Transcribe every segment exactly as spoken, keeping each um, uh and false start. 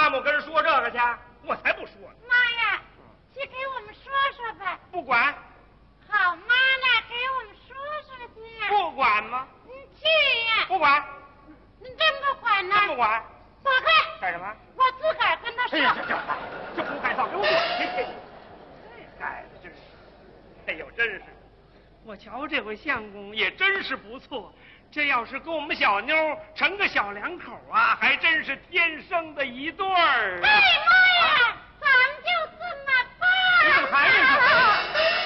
妈妈，我跟人说这个去，我才不说呢。 妈呀，去给我们说说呗。 不管。 好妈呢，给我们说说去。 不管吗？ 你去呀。 不管。 你真不管呢？ 真不管。 走开。 干什么？ 我自个儿跟他说。 哎呀，这这这不该造，给我滚去！这孩子真是，哎呦，真是，我瞧这回相公也真是不错。这要是跟我们小妞成个小两口啊，还真是天生的一对儿。 哎妈呀，啊、咱们就这么办。 你怎么还没说？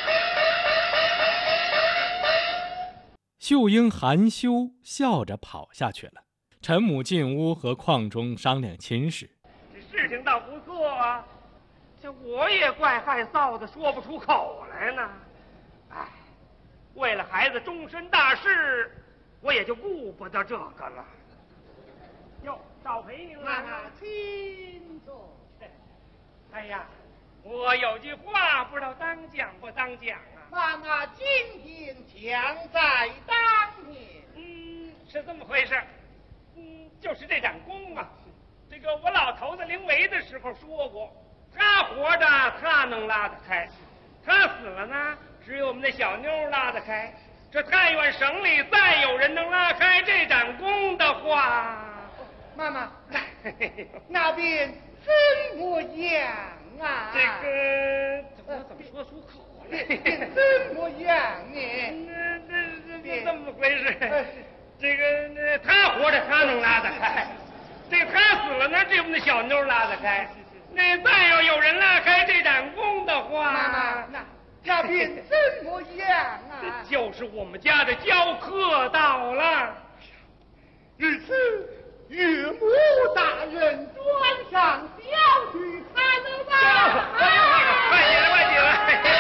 秀英含羞笑着跑下去了。陈母进屋和邝忠商量亲事。 这事情倒不错啊，这我也怪害臊的，说不出口来呢。哎，为了孩子终身大事，我也就顾不得这个了。哟，少陪您了。 妈妈，请坐。 哎呀，我有句话不知道当讲不当讲啊。 妈妈，今天将在当年。 嗯，是这么回事。嗯，就是这长工啊，这个我老头子临危的时候说过，他活着他能拉得开，他死了呢，只有我们那小妞拉得开。这太原省里再有人能拉开这长工的话， 妈妈，那边怎么样啊？ 这个我怎么说出口来？ 怎么样呢？ 这这这这么回事？这个他活着他能拉得开，这个他死了呢，这我们的小妞拉得开。那再要有人拉开这长工的话， 妈妈，那那边怎么样啊？ 就是我们家的教课到了。 日此岳母大人端上小婿才能吧？ 快起来，快起来！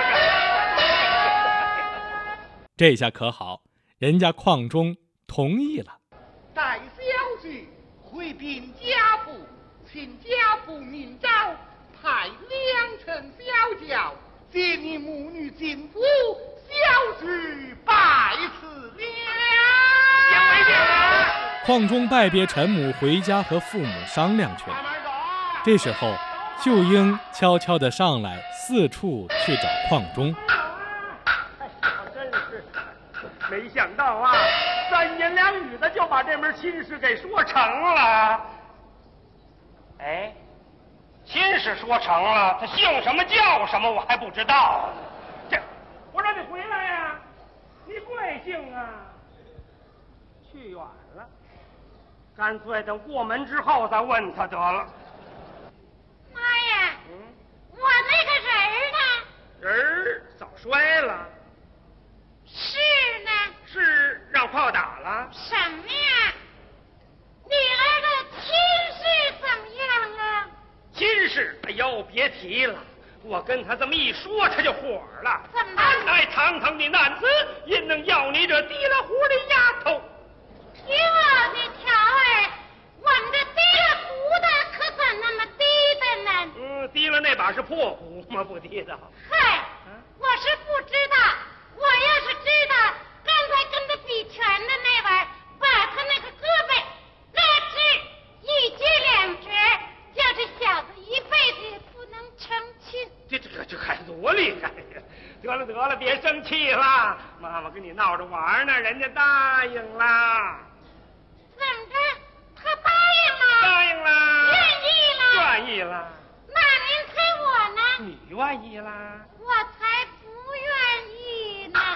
这下可好，人家邝忠同意了。 待小婿回禀家父，请家父明诏，派两乘小轿接你母女进府，小婿拜辞了。 先回见了。 邝忠拜别陈母，回家和父母商量去了。这时候，秀英悄悄地上来，四处去找邝忠。 真是，没想到啊，三言两语的就把这门亲事给说成了。哎，亲事说成了，他姓什么叫什么我还不知道。这，我让你回来呀，你贵姓啊？去远了，干脆等过门之后再问他得了。 妈呀，嗯，我那个人儿呢？ 人儿早摔了。 是呢？ 是让炮打了。 什么呀？你儿的亲事怎么样啊？ 亲事，哎呦，别提了，我跟他这么一说，他就火了。 怎么？ 俺乃堂堂的男子，焉能要你这提了壶的丫头？ 哟，你瞧儿，我们这提了壶的可怎那么低的呢？ 嗯，提了那把是破壶吗？不提的。 嗨，我是不知道。我要是知道，刚才跟他比拳的那玩，把他那个胳膊拉直一截两折，叫这小子一辈子也不能成亲。 这这这还多厉害呀！得了得了，别生气了，妈妈跟你闹着玩呢，人家答应了。 怎么着？他答应了？ 答应了。 愿意了？ 愿意了。 那您猜我呢？ 你愿意啦？ 我才不愿意呢。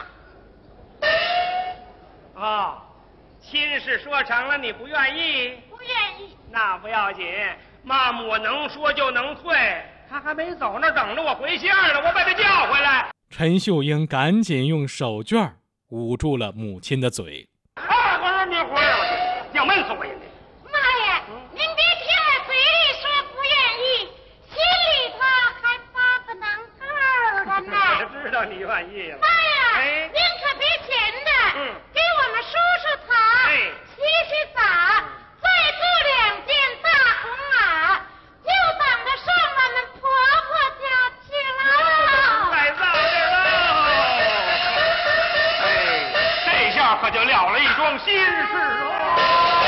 哦，亲事说成了，你不愿意？ 不愿意。 那不要紧，妈妈我能说就能退。他还没走那等着我回信儿呢，我把他叫回来。 陈秀英赶紧用手绢捂住了母亲的嘴。 啊，我说你回来，要闷死我也得。